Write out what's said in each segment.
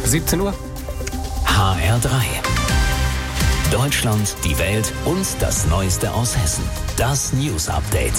17 Uhr. HR3. Deutschland, die Welt und das Neueste aus Hessen. Das News Update.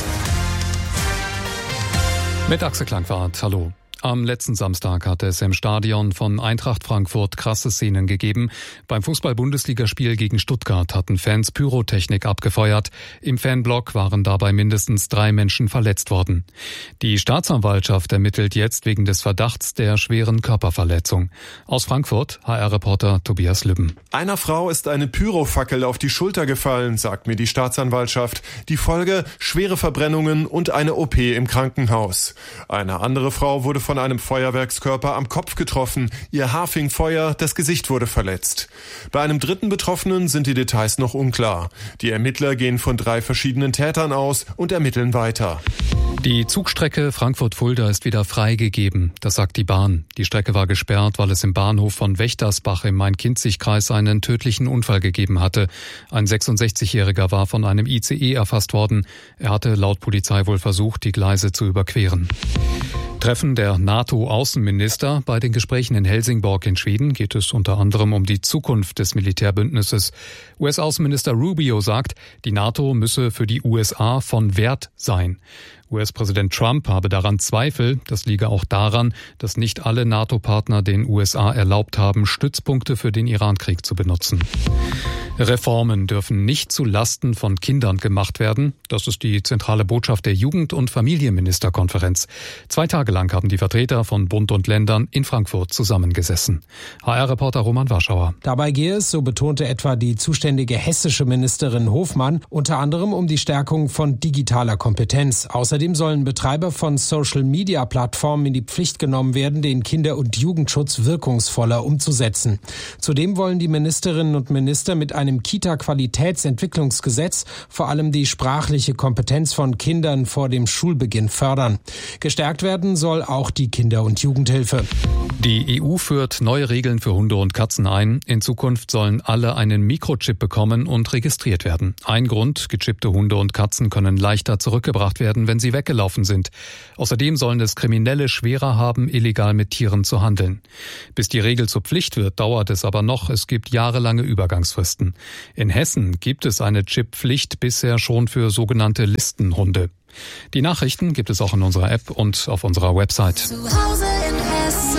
Mit Axel Klangwart, hallo. Am letzten Samstag hatte es im Stadion von Eintracht Frankfurt krasse Szenen gegeben. Beim Fußball-Bundesligaspiel gegen Stuttgart hatten Fans Pyrotechnik abgefeuert. Im Fanblock waren dabei mindestens 3 Menschen verletzt worden. Die Staatsanwaltschaft ermittelt jetzt wegen des Verdachts der schweren Körperverletzung. Aus Frankfurt, HR-Reporter Tobias Lübben. Einer Frau ist eine Pyrofackel auf die Schulter gefallen, sagt mir die Staatsanwaltschaft. Die Folge: schwere Verbrennungen und eine OP im Krankenhaus. Eine andere Frau wurde von einem Feuerwerkskörper am Kopf getroffen. Ihr Haar fing Feuer, das Gesicht wurde verletzt. Bei einem dritten Betroffenen sind die Details noch unklar. Die Ermittler gehen von 3 verschiedenen Tätern aus und ermitteln weiter. Die Zugstrecke Frankfurt-Fulda ist wieder freigegeben, das sagt die Bahn. Die Strecke war gesperrt, weil es im Bahnhof von Wächtersbach im Main-Kinzig-Kreis einen tödlichen Unfall gegeben hatte. Ein 66-Jähriger war von einem ICE erfasst worden. Er hatte laut Polizei wohl versucht, die Gleise zu überqueren. Treffen der NATO-Außenminister. Bei den Gesprächen in Helsingborg in Schweden geht es unter anderem um die Zukunft des Militärbündnisses. US-Außenminister Rubio sagt, die NATO müsse für die USA von Wert sein. US-Präsident Trump habe daran Zweifel. Das liege auch daran, dass nicht alle NATO-Partner den USA erlaubt haben, Stützpunkte für den Iran-Krieg zu benutzen. Reformen dürfen nicht zu Lasten von Kindern gemacht werden. Das ist die zentrale Botschaft der Jugend- und Familienministerkonferenz. 2 Tage lang haben die Vertreter von Bund und Ländern in Frankfurt zusammengesessen. HR-Reporter Roman Warschauer. Dabei gehe es, so betonte etwa die zuständige hessische Ministerin Hofmann, unter anderem um die Stärkung von digitaler Kompetenz. Außerdem sollen Betreiber von Social-Media-Plattformen in die Pflicht genommen werden, den Kinder- und Jugendschutz wirkungsvoller umzusetzen. Zudem wollen die Ministerinnen und Minister mit einem Kita-Qualitätsentwicklungsgesetz vor allem die sprachliche Kompetenz von Kindern vor dem Schulbeginn fördern. Gestärkt werden soll auch die Kinder- und Jugendhilfe. Die EU führt neue Regeln für Hunde und Katzen ein. In Zukunft sollen alle einen Mikrochip bekommen und registriert werden. Ein Grund: gechippte Hunde und Katzen können leichter zurückgebracht werden, wenn sie weggelaufen sind. Außerdem sollen es Kriminelle schwerer haben, illegal mit Tieren zu handeln. Bis die Regel zur Pflicht wird, dauert es aber noch. Es gibt jahrelange Übergangsfristen. In Hessen gibt es eine Chipppflicht bisher schon für sogenannte Listenhunde. Die Nachrichten gibt es auch in unserer App und auf unserer Website. Zu Hause in Hessen.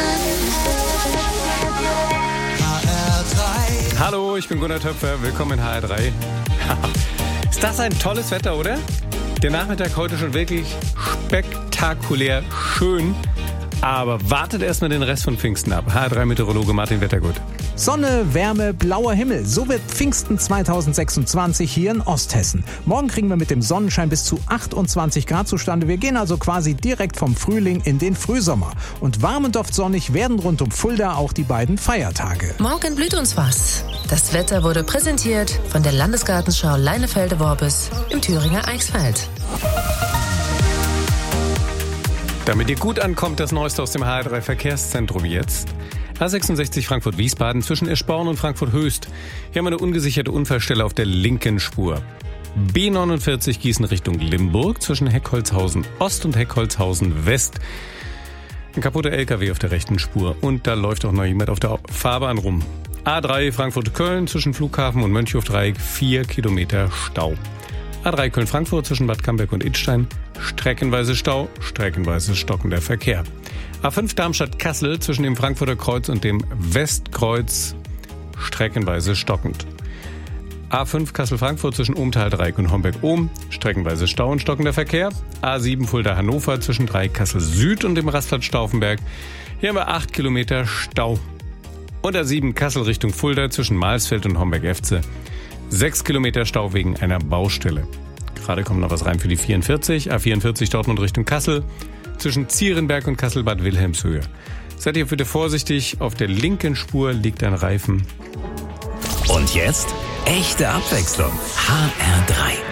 HR3. Hallo, ich bin Gunnar Töpfer. Willkommen in HR3. Ist das ein tolles Wetter, oder? Der Nachmittag heute schon wirklich spektakulär schön. Aber wartet erstmal den Rest von Pfingsten ab. HR3-Meteorologe Martin Wettergut. Sonne, Wärme, blauer Himmel. So wird Pfingsten 2026 hier in Osthessen. Morgen kriegen wir mit dem Sonnenschein bis zu 28 Grad zustande. Wir gehen also quasi direkt vom Frühling in den Frühsommer. Und warm und oft sonnig werden rund um Fulda auch die beiden Feiertage. Morgen blüht uns was. Das Wetter wurde präsentiert von der Landesgartenschau Leinefelde-Worbis im Thüringer Eichsfeld. Damit ihr gut ankommt, das Neueste aus dem HR3-Verkehrszentrum jetzt. A66 Frankfurt-Wiesbaden zwischen Eschborn und Frankfurt-Höchst. Hier haben wir eine ungesicherte Unfallstelle auf der linken Spur. B49 Gießen Richtung Limburg zwischen Heckholzhausen Ost und Heckholzhausen West. Ein kaputter LKW auf der rechten Spur. Und da läuft auch noch jemand auf der Fahrbahn rum. A3 Frankfurt-Köln zwischen Flughafen und Mönchhofdreieck 4 Kilometer Stau. A3 Köln-Frankfurt zwischen Bad Camberg und Idstein. Streckenweise Stau, streckenweise stockender Verkehr. A5 Darmstadt-Kassel zwischen dem Frankfurter Kreuz und dem Westkreuz streckenweise stockend. A5 Kassel-Frankfurt zwischen Ohmtal-Dreieck und Homberg-Ohm streckenweise Stau und stockender Verkehr. A7 Fulda-Hannover zwischen Dreieck Kassel-Süd und dem Rastplatz Stauffenberg. Hier haben wir 8 Kilometer Stau. Und A7 Kassel Richtung Fulda zwischen Mahlsfeld und Homberg-Efze. 6 Kilometer Stau wegen einer Baustelle. Gerade kommt noch was rein für die 44. A44 Dortmund Richtung Kassel. Zwischen Zierenberg und Kassel-Bad Wilhelmshöhe. Seid ihr bitte vorsichtig, auf der linken Spur liegt ein Reifen. Und jetzt echte Abwechslung. HR3.